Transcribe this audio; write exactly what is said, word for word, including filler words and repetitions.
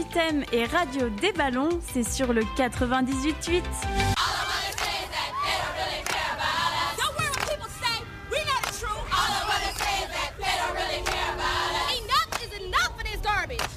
thème est Radio des Ballons, c'est sur le quatre-vingt-dix-huit huit. Enough is enough of this garbage.